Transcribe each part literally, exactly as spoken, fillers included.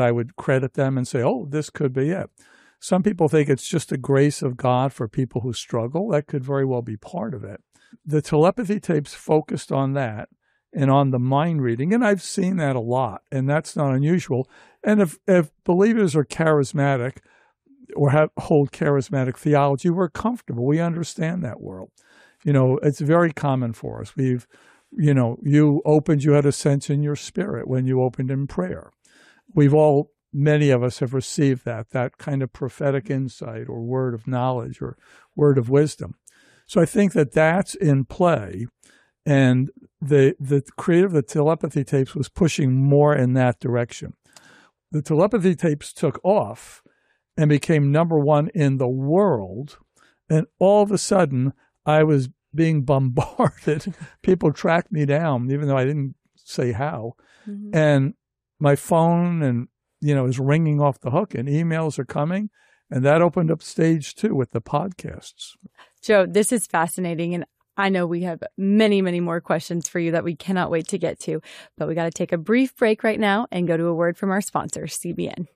I would credit them and say, oh, this could be it. Some people think it's just a grace of God for people who struggle. That could very well be part of it. The telepathy tapes focused on that and on the mind reading, and I've seen that a lot, and that's not unusual. And if, if believers are charismatic or have hold charismatic theology, we're comfortable. We understand that world. You know, it's very common for us. We've, you know, you opened, you had a sense in your spirit when you opened in prayer. We've all Many of us have received that, that kind of prophetic insight or word of knowledge or word of wisdom. So I think that that's in play. And the the creator of the telepathy tapes was pushing more in that direction. The telepathy tapes took off and became number one in the world. And all of a sudden, I was being bombarded. People tracked me down, even though I didn't say how. Mm-hmm. And my phone and you know, is ringing off the hook and emails are coming. And that opened up stage two with the podcasts. Joe, this is fascinating. And I know we have many, many more questions for you that we cannot wait to get to. But we got to take a brief break right now and go to a word from our sponsor, C B N.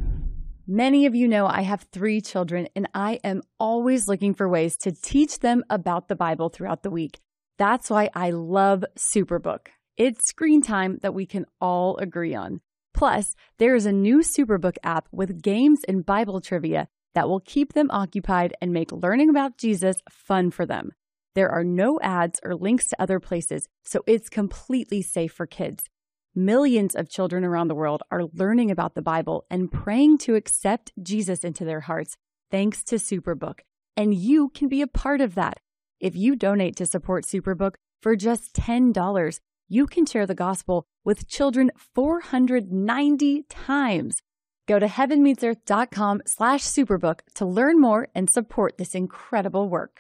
Many of you know I have three children, and I am always looking for ways to teach them about the Bible throughout the week. That's why I love Superbook. It's screen time that we can all agree on. Plus, there is a new Superbook app with games and Bible trivia that will keep them occupied and make learning about Jesus fun for them. There are no ads or links to other places, so it's completely safe for kids. Millions of children around the world are learning about the Bible and praying to accept Jesus into their hearts thanks to Superbook. And you can be a part of that. If you donate to support Superbook for just ten dollars, you can share the gospel with children four hundred ninety times. Go to heavenmeetsearth.com slash superbook to learn more and support this incredible work.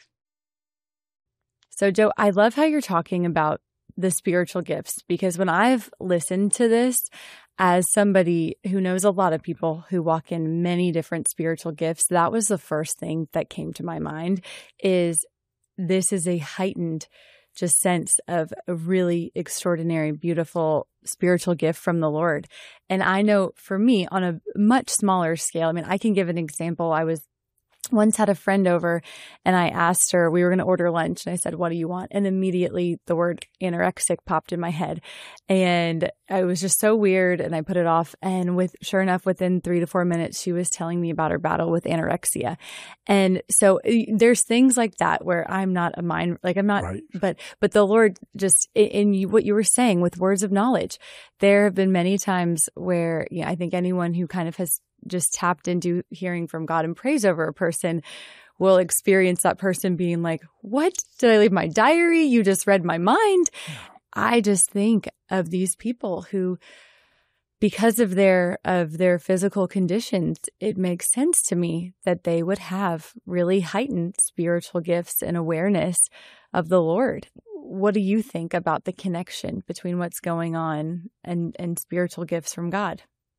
So, Joe, I love how you're talking about the spiritual gifts, because when I've listened to this as somebody who knows a lot of people who walk in many different spiritual gifts, that was the first thing that came to my mind is this is a heightened just sense of a really extraordinary, beautiful spiritual gift from the Lord. And I know for me on a much smaller scale, I mean, I can give an example. I was once had a friend over and I asked her, we were going to order lunch. And I said, what do you want? And immediately the word anorexic popped in my head. And it was just so weird. And I put it off. And with sure enough, within three to four minutes, she was telling me about her battle with anorexia. And so there's things like that where I'm not a mind, like I'm not, right. but, but the Lord just in you, what you were saying with words of knowledge, there have been many times where, you know, I think anyone who kind of has just tapped into hearing from God and praise over a person will experience that person being like, what? Did I leave my diary? You just read my mind. I just think of these people who, because of their, of their physical conditions, it makes sense to me that they would have really heightened spiritual gifts and awareness of the Lord. What do you think about the connection between what's going on and, and spiritual gifts from God?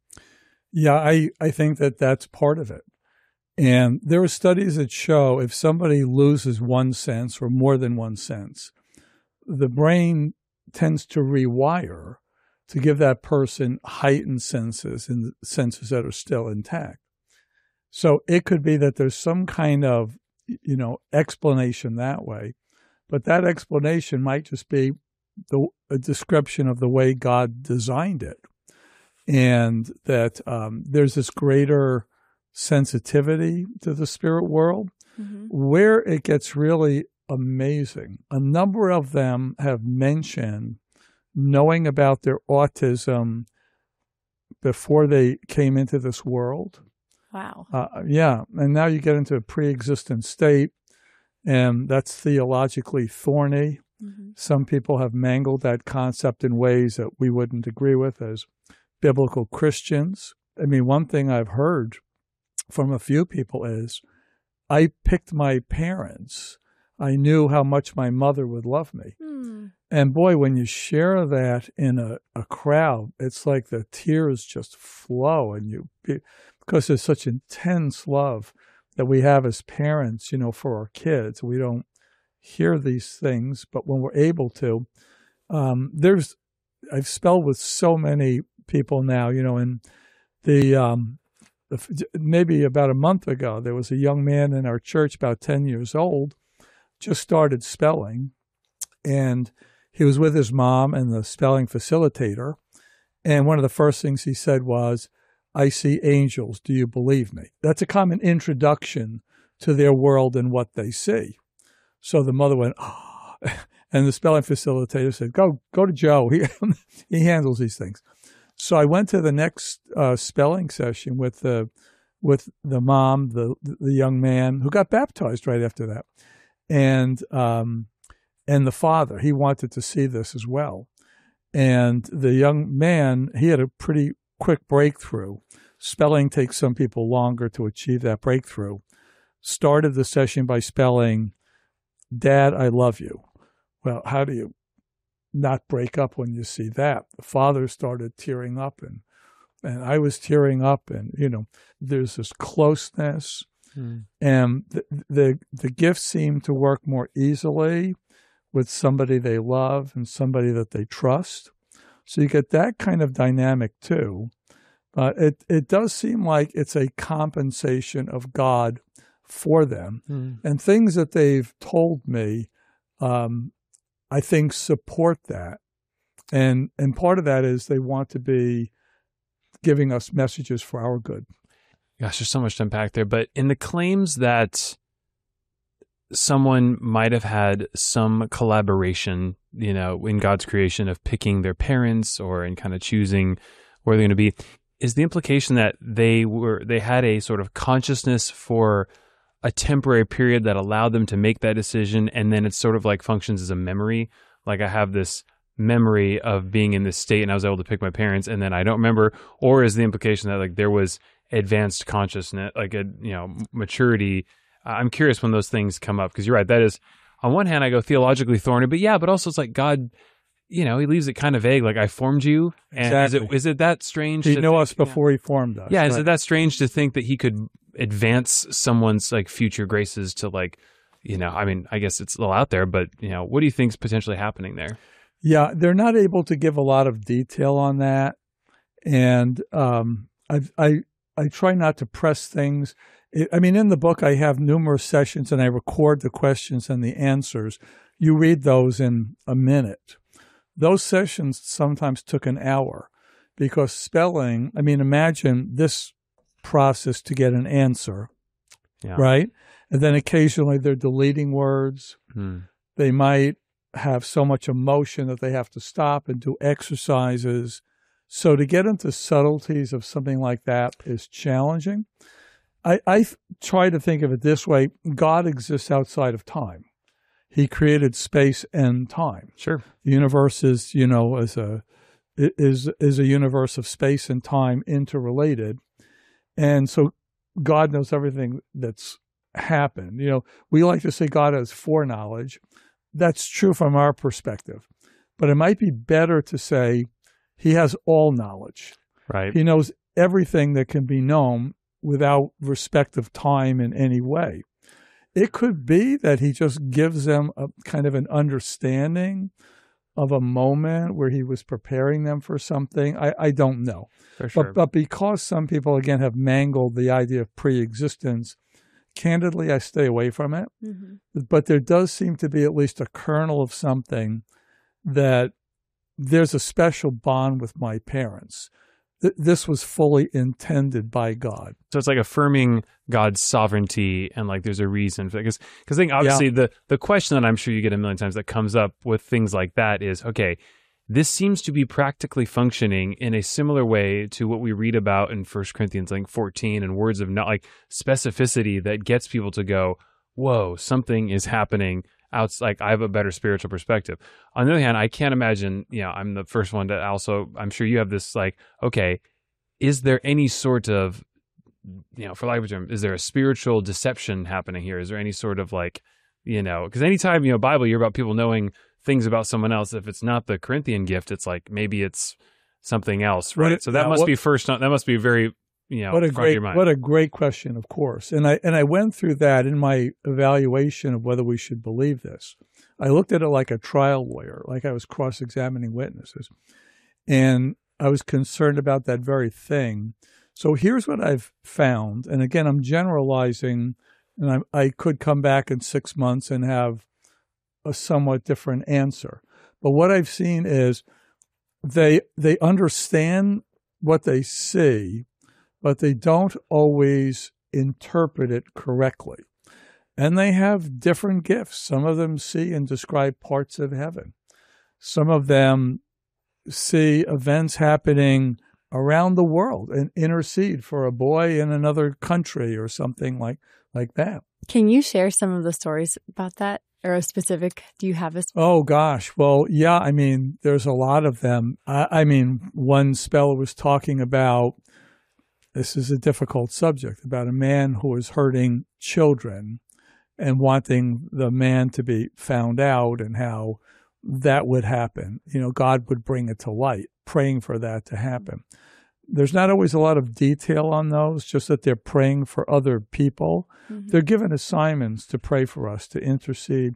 Yeah, I, I think that that's part of it. And there are studies that show if somebody loses one sense or more than one sense, the brain tends to rewire to give that person heightened senses and senses that are still intact. So it could be that there's some kind of, you know, explanation that way, but that explanation might just be the, a description of the way God designed it. And that um, there's this greater sensitivity to the spirit world, mm-hmm. where it gets really amazing. A number of them have mentioned knowing about their autism before they came into this world. Wow. Uh, yeah. And now you get into a pre-existent state, and that's theologically thorny. Mm-hmm. Some people have mangled that concept in ways that we wouldn't agree with as biblical Christians. I mean, one thing I've heard from a few people is, I picked my parents. I knew how much my mother would love me. Hmm. And boy, when you share that in a, a crowd, it's like the tears just flow, and you, because there's such intense love that we have as parents, you know, for our kids. We don't hear these things, but when we're able to, um, there's, I've spelled with so many people now, you know, and The um, maybe about a month ago, there was a young man in our church, about ten years old, just started spelling, and he was with his mom and the spelling facilitator. And one of the first things he said was, "I see angels. Do you believe me?" That's a common introduction to their world and what they see. So the mother went, "Oh," and the spelling facilitator said, "Go, go to Joe. He he handles these things." So I went to the next uh, spelling session with the with the mom, the the young man who got baptized right after that, and um, and the father. He wanted to see this as well, and the young man, he had a pretty quick breakthrough. Spelling takes some people longer to achieve that breakthrough. Started the session by spelling, "Dad, I love you." Well, how do you not break up when you see that? The father started tearing up, and and I was tearing up, and you know, there's this closeness, hmm. and the, the the gifts seem to work more easily with somebody they love and somebody that they trust. So you get that kind of dynamic too. Uh, it it does seem like it's a compensation of God for them, hmm. and things that they've told me, um, I think support that, and and part of that is they want to be giving us messages for our good. Gosh, there's so much to unpack there. But in the claims that someone might have had some collaboration, you know, in God's creation of picking their parents or in kind of choosing where they're going to be, is the implication that they were they had a sort of consciousness for a temporary period that allowed them to make that decision, and then it's sort of like functions as a memory? Like, I have this memory of being in this state and I was able to pick my parents, and then I don't remember? Or is the implication that like there was advanced consciousness, like a, you know, maturity? I'm curious when those things come up, because you're right. That is, on one hand, I go theologically thorny, but yeah, but also it's like God, you know, he leaves it kind of vague. Like, I formed you. And exactly. is it is it that strange? He to knew think, us before yeah. he formed us. Yeah, right. Is it that strange to think that he could advance someone's like future graces to like, you know, I mean, I guess it's a little out there, but you know, what do you think's potentially happening there? Yeah, they're not able to give a lot of detail on that, and um, I I I try not to press things. I mean, in the book, I have numerous sessions, and I record the questions and the answers. You read those in a minute. Those sessions sometimes took an hour, because spelling, I mean, imagine this process to get an answer, yeah. right? And then occasionally they're deleting words. Hmm. They might have so much emotion that they have to stop and do exercises. So to get into subtleties of something like that is challenging. I, I th- try to think of it this way. God exists outside of time. He created space and time. Sure. The universe is, you know, is a is is a universe of space and time interrelated. And so God knows everything that's happened. You know, we like to say God has foreknowledge. That's true from our perspective. But it might be better to say he has all knowledge. Right. He knows everything that can be known without respect of time in any way. It could be that he just gives them a kind of an understanding of a moment where he was preparing them for something. I, I don't know. For sure. But, but because some people, again, have mangled the idea of pre-existence, candidly, I stay away from it. Mm-hmm. But there does seem to be at least a kernel of something that there's a special bond with my parents. This was fully intended by God. So it's like affirming God's sovereignty, and like there's a reason for it. Because I think obviously yeah. the, the question that I'm sure you get a million times that comes up with things like that is, okay, this seems to be practically functioning in a similar way to what we read about in First Corinthians like fourteen and words of not like specificity that gets people to go, whoa, something is happening. Outs like I have a better spiritual perspective. On the other hand, I can't imagine, you know, I'm the first one to also, I'm sure you have this like, okay, is there any sort of, you know, for lack of a term, is there a spiritual deception happening here? Is there any sort of like, you know, because anytime, you know, Bible, you're about people knowing things about someone else. If it's not the Corinthian gift, it's like, maybe it's something else, right? right. So that yeah, must what, be first, that must be very, you know, what a great, what a great question, of course. And I and I went through that in my evaluation of whether we should believe this. I looked at it like a trial lawyer, like I was cross-examining witnesses. And I was concerned about that very thing. So here's what I've found. And again, I'm generalizing, and I, I could come back in six months and have a somewhat different answer. But what I've seen is they they understand what they see, but they don't always interpret it correctly. And they have different gifts. Some of them see and describe parts of heaven. Some of them see events happening around the world and intercede for a boy in another country or something like, like that. Can you share some of the stories about that? Or a specific, do you have a specific? Oh, gosh. Well, yeah, I mean, there's a lot of them. I, I mean, one speller was talking about, this is a difficult subject, about a man who was hurting children and wanting the man to be found out and how that would happen. You know, God would bring it to light, praying for that to happen. There's not always a lot of detail on those, just that they're praying for other people. Mm-hmm. They're given assignments to pray for us, to intercede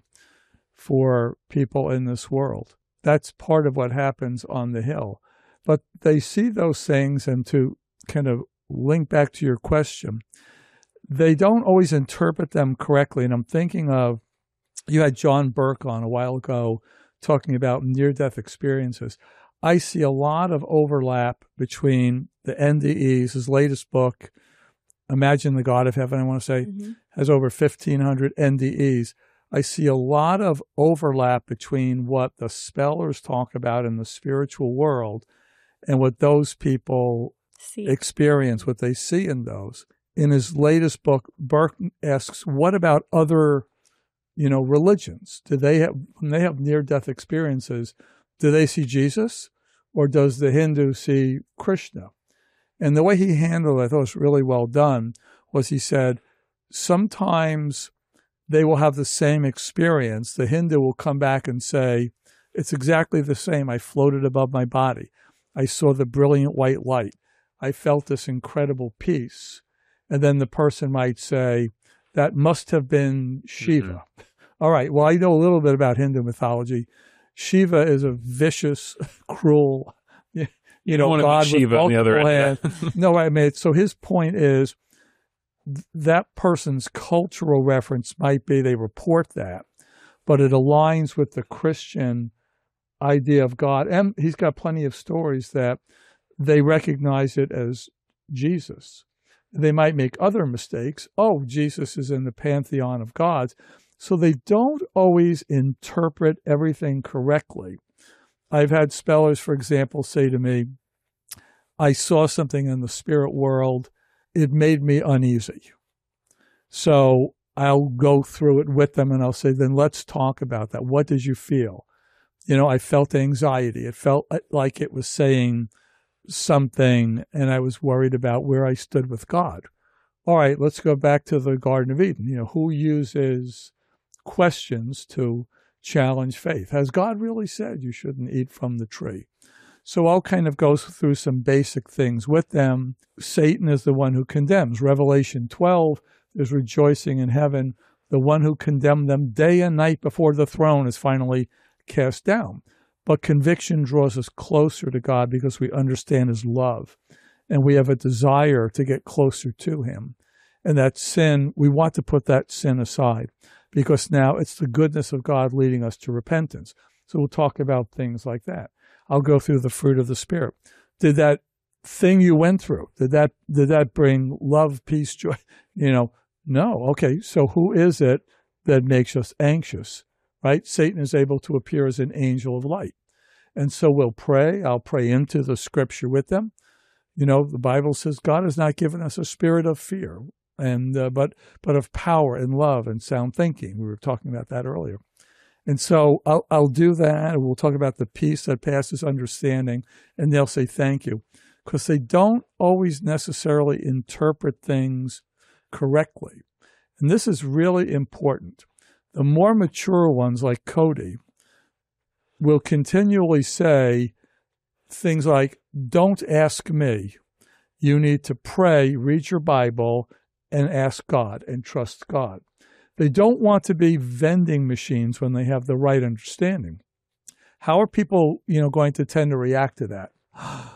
for people in this world. That's part of what happens on the Hill. But they see those things, and to kind of link back to your question, they don't always interpret them correctly. And I'm thinking of, you had John Burke on a while ago talking about near-death experiences. I see a lot of overlap between the N D Es, his latest book, Imagine the God of Heaven, I want to say, mm-hmm. has over fifteen hundred N D Es. I see a lot of overlap between what the spellers talk about in the spiritual world and what those people see. experience, what they see in those. In his latest book, Burke asks, what about other, you know, religions? Do they have, when they have near-death experiences, do they see Jesus, or does the Hindu see Krishna? And the way he handled it, I thought was really well done, was he said, sometimes they will have the same experience. The Hindu will come back and say, it's exactly the same. I floated above my body. I saw the brilliant white light. I felt this incredible peace. And then the person might say, that must have been Shiva. Mm-hmm. All right, well, I know a little bit about Hindu mythology. Shiva is a vicious, cruel, you, you know, want God to be Shiva with on the other end. No, I mean, so his point is th- that person's cultural reference might be they report that, but it aligns with the Christian idea of God. And he's got plenty of stories that they recognize it as Jesus. They might make other mistakes. Oh, Jesus is in the pantheon of gods. So they don't always interpret everything correctly. I've had spellers, for example, say to me, I saw something in the spirit world. It made me uneasy. So I'll go through it with them and I'll say, then let's talk about that. What did you feel? You know, I felt anxiety. It felt like it was saying something, and I was worried about where I stood with God. All right, let's go back to the Garden of Eden. You know, who uses questions to challenge faith? Has God really said you shouldn't eat from the tree? So I'll kind of go through some basic things with them. Satan is the one who condemns. Revelation twelve, there's rejoicing in heaven. The one who condemned them day and night before the throne is finally cast down. But conviction draws us closer to God because we understand his love, and we have a desire to get closer to him. And that sin, we want to put that sin aside, because now it's the goodness of God leading us to repentance. So we'll talk about things like that. I'll go through the fruit of the Spirit. Did that thing you went through, did that did that bring love, peace, joy? You know, no. Okay, so who is it that makes us anxious, right? Satan is able to appear as an angel of light. And so we'll pray. I'll pray into the scripture with them. You know, the Bible says God has not given us a spirit of fear, and uh, but but of power and love and sound thinking. We were talking about that earlier. And so I'll, I'll do that. And we'll talk about the peace that passes understanding, and they'll say thank you, because they don't always necessarily interpret things correctly. And this is really important. The more mature ones, like Cody, will continually say things like, don't ask me. You need to pray, read your Bible, and ask God and trust God. They don't want to be vending machines when they have the right understanding. How are people, you know, going to tend to react to that?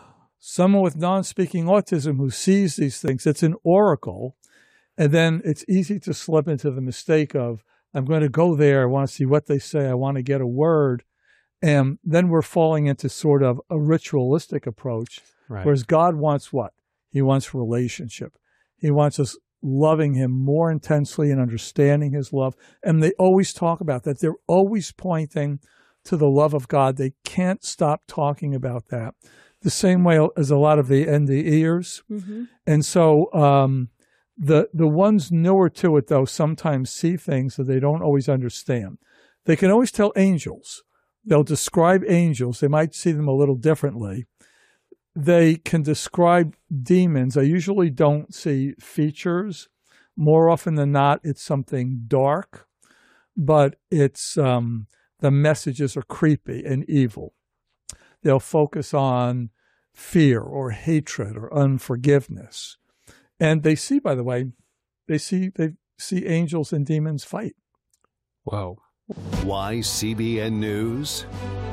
someone with non-speaking autism who sees these things, it's an oracle. And then it's easy to slip into the mistake of, I'm going to go there. I want to see what they say. I want to get a word. And then we're falling into sort of a ritualistic approach, right. Whereas God wants what? He wants relationship. He wants us loving him more intensely and understanding his love. And they always talk about that. They're always pointing to the love of God. They can't stop talking about that. The same way as a lot of the N D Eers. Mm-hmm. And so um, the the ones newer to it, though, sometimes see things that they don't always understand. They can always tell angels. They'll describe angels. They might see them a little differently. They can describe demons. I usually don't see features. More often than not, it's something dark, but it's um, the messages are creepy and evil. They'll focus on fear or hatred or unforgiveness. And they see, by the way, they see they see angels and demons fight. Whoa. Why C B N News?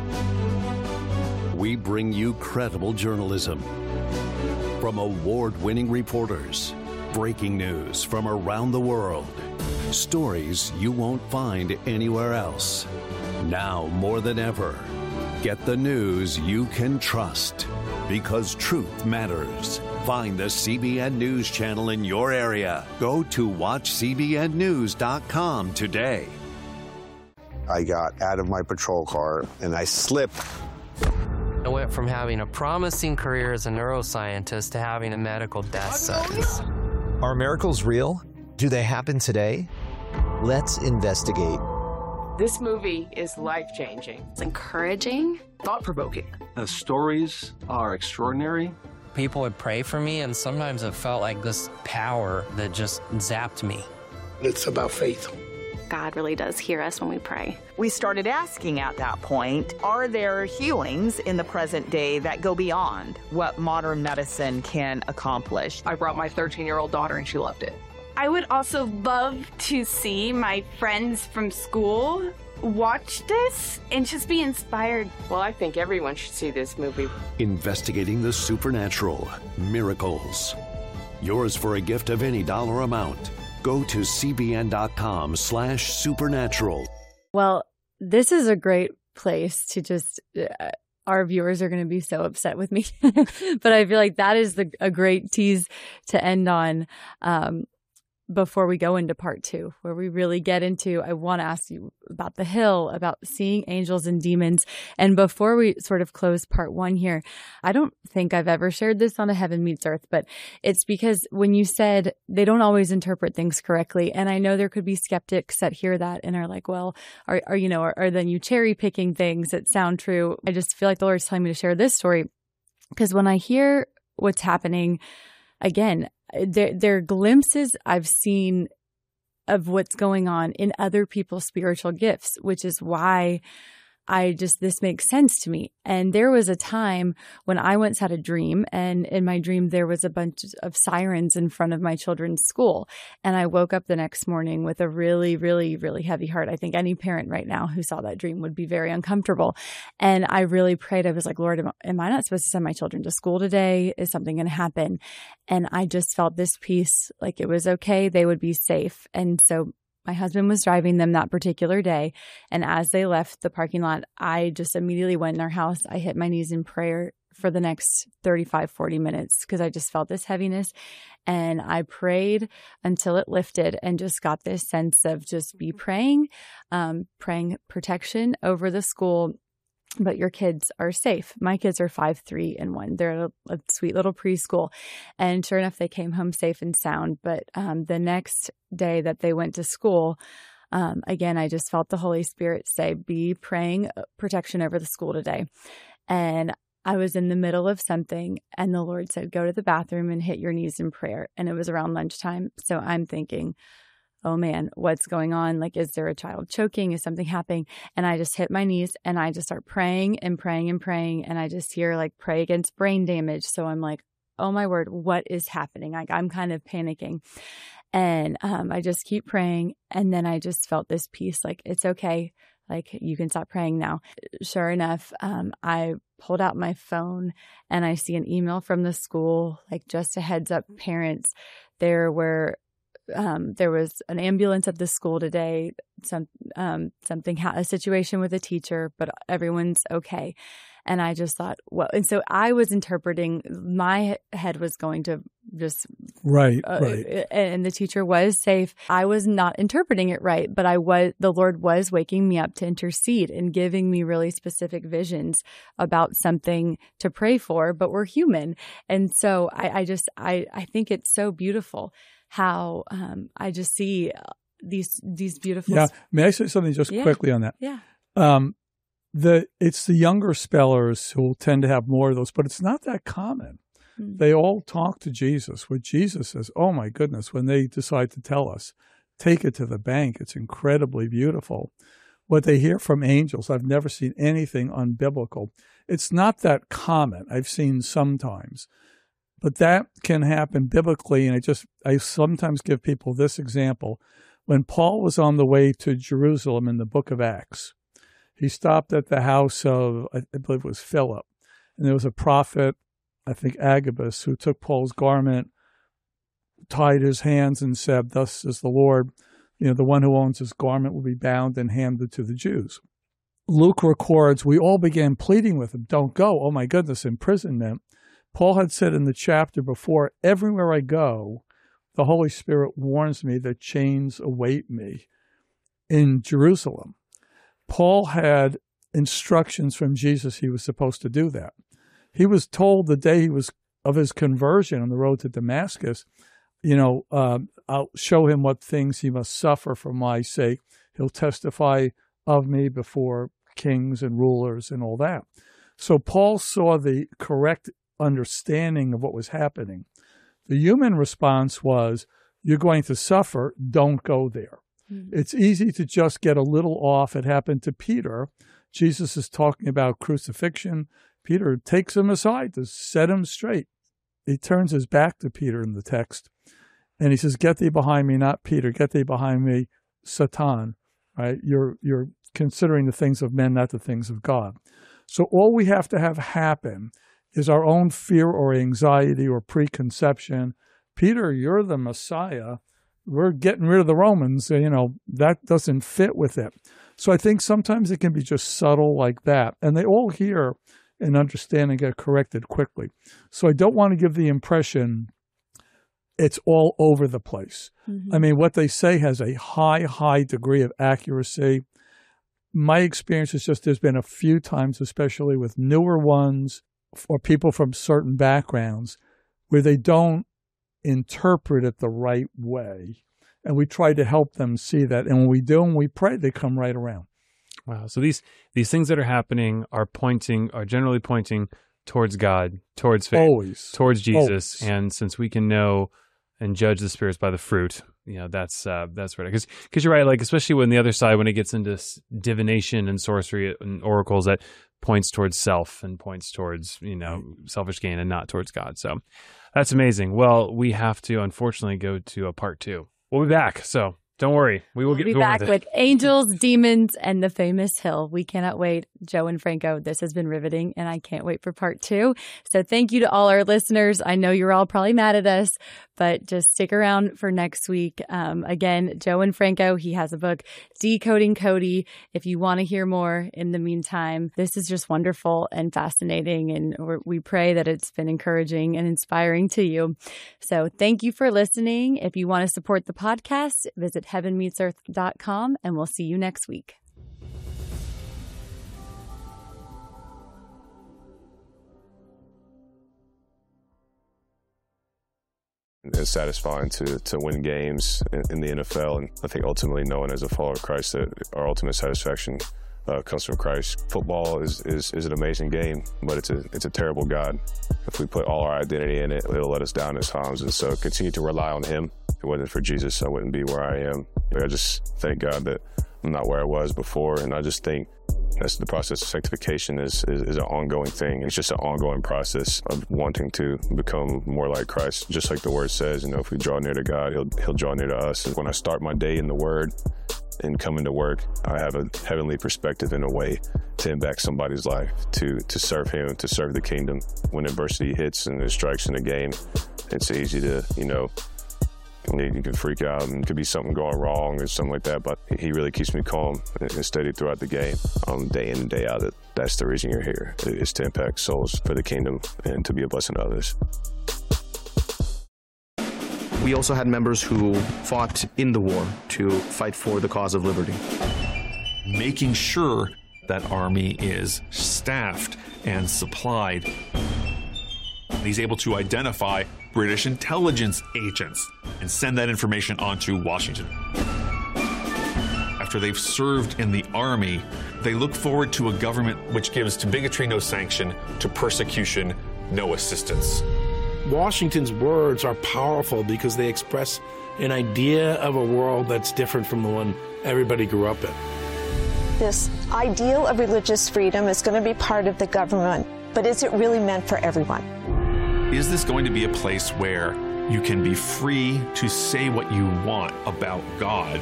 We bring you credible journalism from award-winning reporters, breaking news from around the world, stories you won't find anywhere else. Now more than ever, get the news you can trust, because truth matters. Find the C B N News channel in your area. Go to watch C B N news dot com today. I got out of my patrol car and I slipped. I went from having a promising career as a neuroscientist to having a medical death sentence. Are miracles real? Do they happen today? Let's investigate. This movie is life-changing. It's encouraging. Thought-provoking. The stories are extraordinary. People would pray for me, and sometimes it felt like this power that just zapped me. It's about faith. God really does hear us when we pray. We started asking at that point, are there healings in the present day that go beyond what modern medicine can accomplish? I brought my thirteen-year-old daughter, and she loved it. I would also love to see my friends from school watch this and just be inspired. Well, I think everyone should see this movie. Investigating the supernatural, miracles. Yours for a gift of any dollar amount. Go to cbn.com slash supernatural. Well, this is a great place to just, uh, our viewers are going to be so upset with me, but I feel like that is the, a great tease to end on. Um, before we go into part two, where we really get into, I want to ask you about the hill, about seeing angels and demons. And before we sort of close part one here, I don't think I've ever shared this on A Heaven Meets Earth, but it's because when you said they don't always interpret things correctly, and I know there could be skeptics that hear that and are like, well, are, are you know, are, are then you cherry picking things that sound true? I just feel like the Lord's telling me to share this story, because when I hear what's happening, again, There, there are glimpses I've seen of what's going on in other people's spiritual gifts, which is why I just, this makes sense to me. And there was a time when I once had a dream, and in my dream, there was a bunch of sirens in front of my children's school. And I woke up the next morning with a really, really, really heavy heart. I think any parent right now who saw that dream would be very uncomfortable. And I really prayed. I was like, Lord, am, am I not supposed to send my children to school today? Is something going to happen? And I just felt this peace, like it was okay. They would be safe. And so my husband was driving them that particular day. And as they left the parking lot, I just immediately went in our house. I hit my knees in prayer for the next thirty-five, forty minutes because I just felt this heaviness. And I prayed until it lifted and just got this sense of just be praying, um, praying protection over the school. But your kids are safe. My kids are five, three, and one. They're at a, a sweet little preschool. And sure enough, they came home safe and sound. But um, the next day that they went to school, um, again, I just felt the Holy Spirit say, be praying protection over the school today. And I was in the middle of something, and the Lord said, go to the bathroom and hit your knees in prayer. And it was around lunchtime. So I'm thinking, oh man, what's going on? Like, is there a child choking? Is something happening? And I just hit my knees and I just start praying and praying and praying. And I just hear like pray against brain damage. So I'm like, oh my word, what is happening? Like I'm kind of panicking. And um, I just keep praying. And then I just felt this peace, like, it's okay. Like you can stop praying now. Sure enough, um, I pulled out my phone and I see an email from the school, like, just a heads up, parents, there were Um, there was an ambulance at the school today, some, um, something, ha- a situation with a teacher, but everyone's okay. And I just thought, well, and so I was interpreting, my head was going to just, right, uh, right. And the teacher was safe. I was not interpreting it right, but I was, the Lord was waking me up to intercede and giving me really specific visions about something to pray for, but we're human. And so I, I just, I, I think it's so beautiful how um, I just see these these beautiful. Yeah, may I say something just yeah. quickly on that? Yeah. Um, the it's the younger spellers who tend to have more of those, but it's not that common. Mm-hmm. They all talk to Jesus. What Jesus says, oh my goodness, when they decide to tell us, take it to the bank. It's incredibly beautiful. What they hear from angels, I've never seen anything unbiblical. It's not that common. I've seen sometimes. But that can happen biblically, and I just I sometimes give people this example. When Paul was on the way to Jerusalem in the book of Acts, he stopped at the house of, I believe it was Philip, and there was a prophet, I think Agabus, who took Paul's garment, tied his hands, and said, thus says the Lord, you know, the one who owns his garment will be bound and handed to the Jews. Luke records, we all began pleading with him, don't go, oh my goodness, imprisonment. Paul had said in the chapter before, everywhere I go, the Holy Spirit warns me that chains await me in Jerusalem. Paul had instructions from Jesus he was supposed to do that. He was told the day he was of his conversion on the road to Damascus, you know, uh, I'll show him what things he must suffer for my sake. He'll testify of me before kings and rulers and all that. So Paul saw the correct understanding of what was happening. The human response was, you're going to suffer, don't go there. Mm-hmm. It's easy to just get a little off. It happened to Peter. Jesus is talking about crucifixion. Peter takes him aside to set him straight. He turns his back to Peter in the text, and he says, get thee behind me, not Peter, get thee behind me, Satan. Right? You're, you're considering the things of men, not the things of God. So all we have to have happen is our own fear or anxiety or preconception. Peter, you're the Messiah. We're getting rid of the Romans. You know, that doesn't fit with it. So I think sometimes it can be just subtle like that. And they all hear and understand and get corrected quickly. So I don't want to give the impression it's all over the place. Mm-hmm. I mean, what they say has a high, high degree of accuracy. My experience is just there's been a few times, especially with newer ones, or people from certain backgrounds, where they don't interpret it the right way. And we try to help them see that. And when we do and we pray, they come right around. Wow. So these these things that are happening are pointing, are generally pointing towards God, towards faith, Always. towards Jesus. Always. And since we can know and judge the spirits by the fruit, you know, that's uh, that's right. Because because you're right, like, especially when the other side, when it gets into divination and sorcery and oracles, that points towards self and points towards, you know, selfish gain and not towards God. So that's amazing. Well, we have to, unfortunately, go to a part two. We'll be back. So don't worry. We will we'll get be going back with, with angels, demons, and the famous hill. We cannot wait. Joe and Franco, this has been riveting, and I can't wait for part two. So thank you to all our listeners. I know you're all probably mad at us, but just stick around for next week. Um, again, Joe and Franco, he has a book, Decoding Cody. If you want to hear more in the meantime, this is just wonderful and fascinating, and we're, we pray that it's been encouraging and inspiring to you. So thank you for listening. If you want to support the podcast, visit heaven meets earth dot com, and we'll see you next week. It's satisfying to to win games in, in the N F L, and I think ultimately knowing as a follower of Christ that our ultimate satisfaction uh, comes from Christ. Football is, is is an amazing game, but it's a it's a terrible God. If we put all our identity in it, He'll let us down at times, and so continue to rely on Him. If it wasn't for Jesus, I wouldn't be where I am. I just thank God that I'm not where I was before, and I just think that's the process of sanctification is, is, is an ongoing thing. It's just an ongoing process of wanting to become more like Christ. Just like the Word says, you know, if we draw near to God, He'll He'll draw near to us. And when I start my day in the Word, and coming to work, I have a heavenly perspective in a way to impact somebody's life, to to serve him, to serve the kingdom. When adversity hits and there's strikes in the game, it's easy to, you know, you can freak out and could be something going wrong or something like that, but he really keeps me calm and steady throughout the game, um, day in and day out. That's the reason you're here, is to impact souls for the kingdom and to be a blessing to others. We also had members who fought in the war to fight for the cause of liberty. Making sure that Army is staffed and supplied. He's able to identify British intelligence agents and send that information on to Washington. After they've served in the Army, they look forward to a government which gives to bigotry no sanction, to persecution no assistance. Washington's words are powerful because they express an idea of a world that's different from the one everybody grew up in. This ideal of religious freedom is going to be part of the government, but is it really meant for everyone? Is this going to be a place where you can be free to say what you want about God?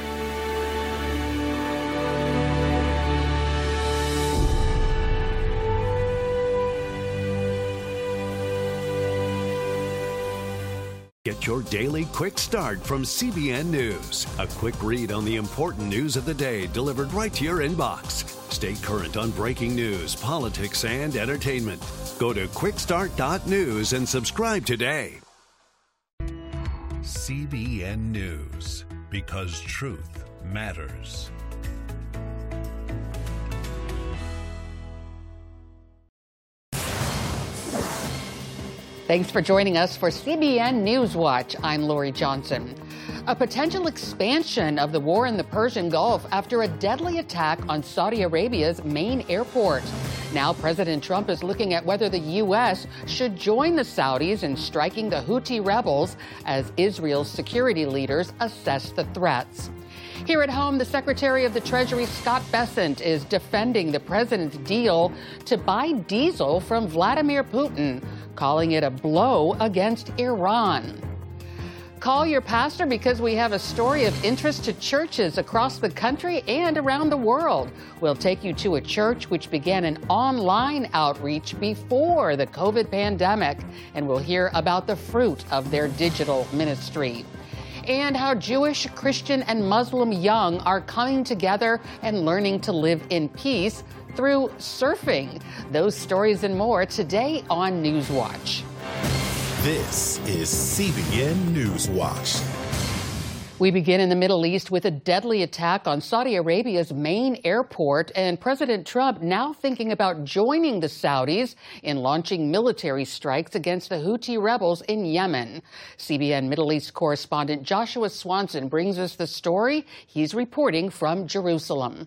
Get your daily quick start from C B N News. A quick read on the important news of the day delivered right to your inbox. Stay current on breaking news, politics, and entertainment. Go to quick start dot news and subscribe today. C B N News, because truth matters. Thanks for joining us for C B N Newswatch. I'm Lori Johnson. A potential expansion of the war in the Persian Gulf after a deadly attack on Saudi Arabia's main airport. Now President Trump is looking at whether the U S should join the Saudis in striking the Houthi rebels as Israel's security leaders assess the threats. Here at home, the Secretary of the Treasury, Scott Bessent, is defending the president's deal to buy diesel from Vladimir Putin, calling it a blow against Iran. Call your pastor because we have a story of interest to churches across the country and around the world. We'll take you to a church which began an online outreach before the COVID pandemic, and we'll hear about the fruit of their digital ministry. And how Jewish, Christian, and Muslim young are coming together and learning to live in peace through surfing. Those stories and more today on Newswatch. This is C B N Newswatch. We begin in the Middle East with a deadly attack on Saudi Arabia's main airport, and President Trump now thinking about joining the Saudis in launching military strikes against the Houthi rebels in Yemen. C B N Middle East correspondent Joshua Swanson brings us the story. He's reporting from Jerusalem.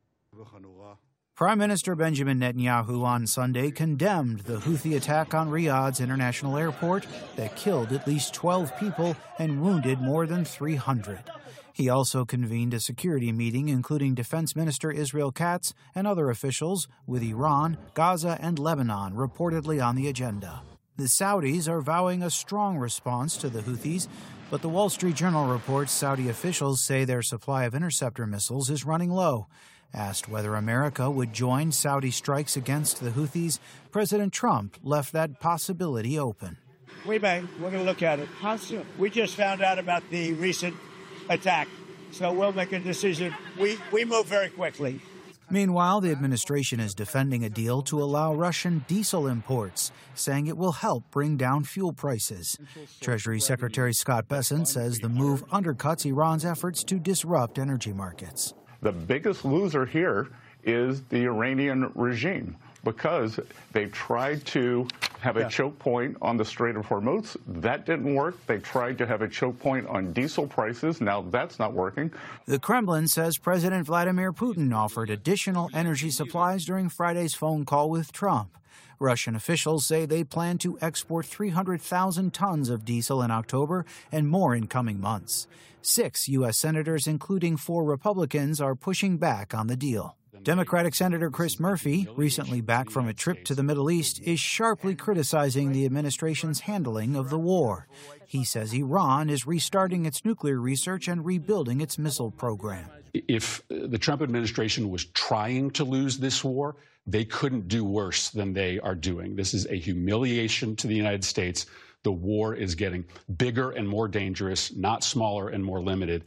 Prime Minister Benjamin Netanyahu on Sunday condemned the Houthi attack on Riyadh's international airport that killed at least twelve people and wounded more than three hundred. He also convened a security meeting including Defense Minister Israel Katz and other officials, with Iran, Gaza, and Lebanon reportedly on the agenda. The Saudis are vowing a strong response to the Houthis, but the Wall Street Journal reports Saudi officials say their supply of interceptor missiles is running low. Asked whether America would join Saudi strikes against the Houthis, President Trump left that possibility open. We may. We're going to look at it. How soon? We just found out about the recent attack, so we'll make a decision. We, we move very quickly. Meanwhile, the administration is defending a deal to allow Russian diesel imports, saying it will help bring down fuel prices. Treasury Secretary Scott Bessent says the move undercuts Iran's efforts to disrupt energy markets. The biggest loser here is the Iranian regime, because they tried to have a yeah. choke point on the Strait of Hormuz. That didn't work. They tried to have a choke point on diesel prices. Now that's not working. The Kremlin says President Vladimir Putin offered additional energy supplies during Friday's phone call with Trump. Russian officials say they plan to export three hundred thousand tons of diesel in October and more in coming months. Six U S senators, including four Republicans, are pushing back on the deal. Democratic Senator Chris Murphy, recently back from a trip to the Middle East, is sharply criticizing the administration's handling of the war. He says Iran is restarting its nuclear research and rebuilding its missile program. If the Trump administration was trying to lose this war, they couldn't do worse than they are doing. This is a humiliation to the United States. The war is getting bigger and more dangerous, not smaller and more limited.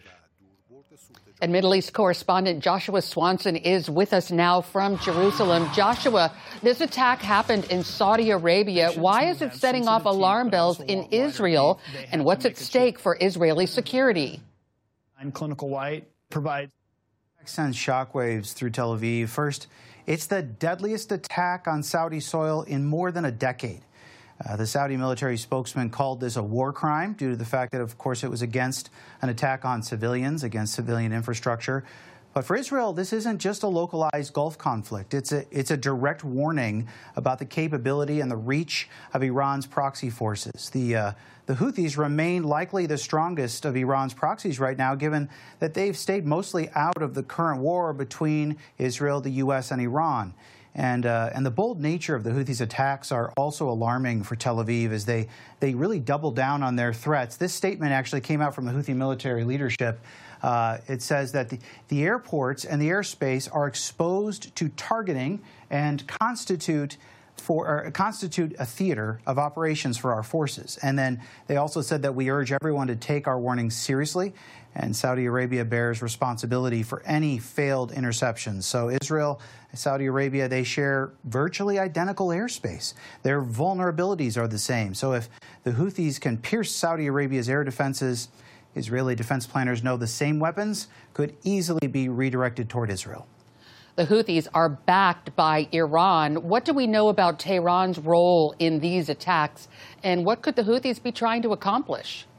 And Middle East correspondent Joshua Swanson is with us now from Jerusalem. Joshua, this attack happened in Saudi Arabia. Why is it setting off alarm bells in Israel? And what's at stake for Israeli security? I'm Clinical White. Provide. Sends shockwaves through Tel Aviv. First, it's the deadliest attack on Saudi soil in more than a decade. Uh, the Saudi military spokesman called this a war crime due to the fact that, of course, it was against an attack on civilians, against civilian infrastructure. But for Israel, this isn't just a localized Gulf conflict. It's a, it's a direct warning about the capability and the reach of Iran's proxy forces. The, uh, the Houthis remain likely the strongest of Iran's proxies right now, given that they've stayed mostly out of the current war between Israel, the U S, and Iran. And, uh, and the bold nature of the Houthis' attacks are also alarming for Tel Aviv as they, they really double down on their threats. This statement actually came out from the Houthi military leadership. Uh, it says that the, the airports and the airspace are exposed to targeting and constitute for or constitute a theater of operations for our forces. And then they also said that we urge everyone to take our warnings seriously, and Saudi Arabia bears responsibility for any failed interceptions. So Israel, Saudi Arabia, they share virtually identical airspace. Their vulnerabilities are the same. So if the Houthis can pierce Saudi Arabia's air defenses, Israeli defense planners know the same weapons could easily be redirected toward Israel. The Houthis are backed by Iran. What do we know about Tehran's role in these attacks, and what could the Houthis be trying to accomplish?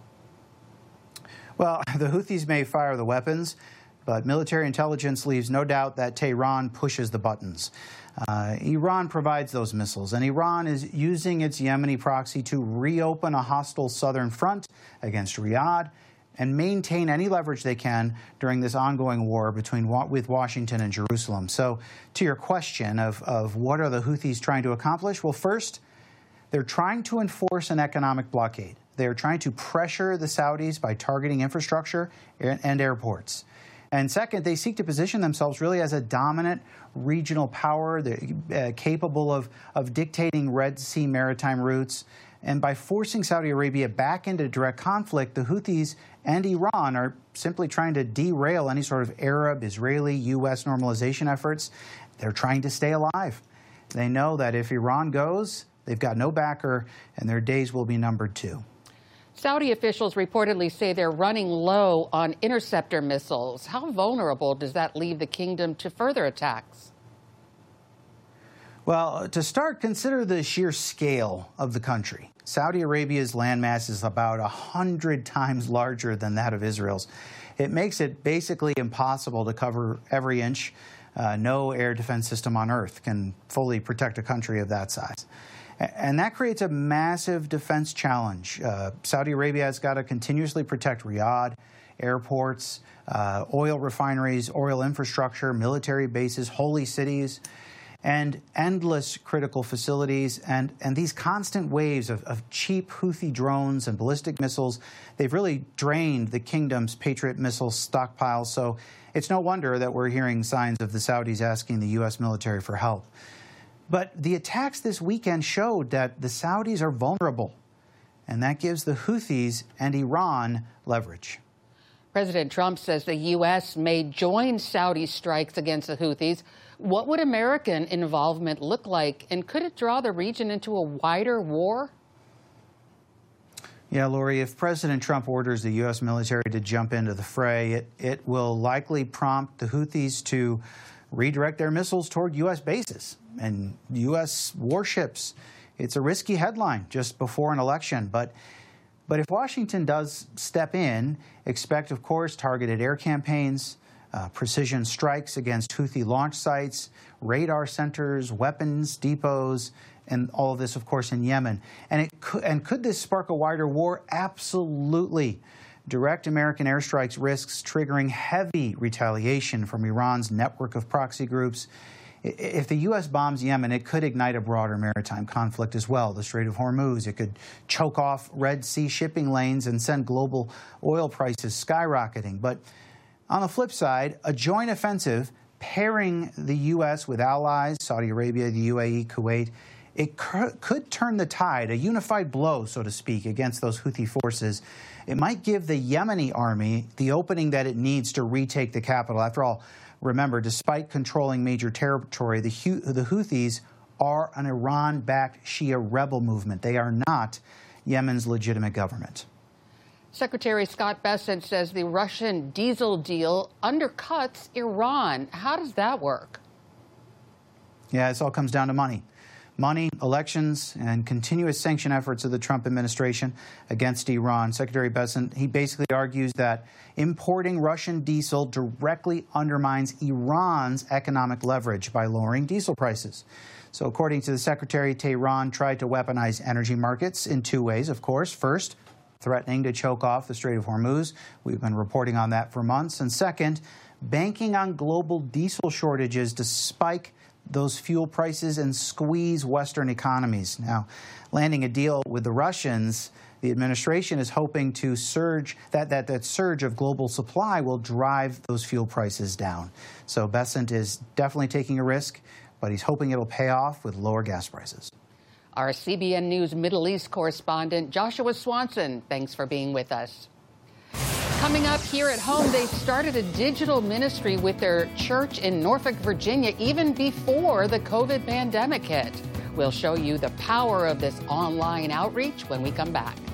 Well, the Houthis may fire the weapons, but military intelligence leaves no doubt that Tehran pushes the buttons. Uh, Iran provides those missiles, and Iran is using its Yemeni proxy to reopen a hostile southern front against Riyadh and maintain any leverage they can during this ongoing war between with Washington and Jerusalem. So to your question of, of what are the Houthis trying to accomplish? Well, first, they're trying to enforce an economic blockade. They're trying to pressure the Saudis by targeting infrastructure and airports. And second, they seek to position themselves really as a dominant regional power. They're uh, capable of, of dictating Red Sea maritime routes. And by forcing Saudi Arabia back into direct conflict, the Houthis and Iran are simply trying to derail any sort of Arab, Israeli, U S normalization efforts. They're trying to stay alive. They know that if Iran goes, they've got no backer, and their days will be numbered too. Saudi officials reportedly say they're running low on interceptor missiles. How vulnerable does that leave the kingdom to further attacks? Well, to start, consider the sheer scale of the country. Saudi Arabia's landmass is about one hundred times larger than that of Israel's. It makes it basically impossible to cover every inch. Uh, no air defense system on Earth can fully protect a country of that size. And that creates a massive defense challenge. Uh, Saudi Arabia has got to continuously protect Riyadh, airports, uh, oil refineries, oil infrastructure, military bases, holy cities, and endless critical facilities. And, and these constant waves of, of cheap Houthi drones and ballistic missiles, they've really drained the kingdom's Patriot missile stockpiles. So it's no wonder that we're hearing signs of the Saudis asking the U S military for help. But the attacks this weekend showed that the Saudis are vulnerable, and that gives the Houthis and Iran leverage. President Trump says the U S may join Saudi strikes against the Houthis. What would American involvement look like, and could it draw the region into a wider war? Yeah, Lori, if President Trump orders the U S military to jump into the fray, it, it will likely prompt the Houthis to redirect their missiles toward U S bases and U S warships. It's a risky headline just before an election. But, but if Washington does step in, expect, of course, targeted air campaigns, uh, precision strikes against Houthi launch sites, radar centers, weapons depots, and all of this, of course, in Yemen. And, it could, and could this spark a wider war? Absolutely. direct American airstrikes risks triggering heavy retaliation from Iran's network of proxy groups. If the U S bombs Yemen, it could ignite a broader maritime conflict as well. The Strait of Hormuz, it could choke off Red Sea shipping lanes and send global oil prices skyrocketing. But on the flip side, a joint offensive pairing the U S with allies, Saudi Arabia, the U A E, Kuwait, it could turn the tide, a unified blow, so to speak, against those Houthi forces. It might give the Yemeni army the opening that it needs to retake the capital. After all, remember, despite controlling major territory, the, the Houthis are an Iran-backed Shia rebel movement. They are not Yemen's legitimate government. Secretary Scott Bessent says the Russian diesel deal undercuts Iran. How does that work? Yeah, this all comes down to money. Money, elections, and continuous sanction efforts of the Trump administration against Iran. Secretary Bessent, he basically argues that importing Russian diesel directly undermines Iran's economic leverage by lowering diesel prices. So according to the secretary, Tehran tried to weaponize energy markets in two ways, of course. First, threatening to choke off the Strait of Hormuz. We've been reporting on that for months. And second, banking on global diesel shortages to spike those fuel prices and squeeze Western economies. Now, landing a deal with the Russians, the administration is hoping to surge, that, that, that surge of global supply will drive those fuel prices down. So Bessent is definitely taking a risk, but he's hoping it'll pay off with lower gas prices. Our C B N News Middle East correspondent, Joshua Swanson, thanks for being with us. Coming up here at home, they started a digital ministry with their church in Norfolk, Virginia, even before the COVID pandemic hit. We'll show you the power of this online outreach when we come back.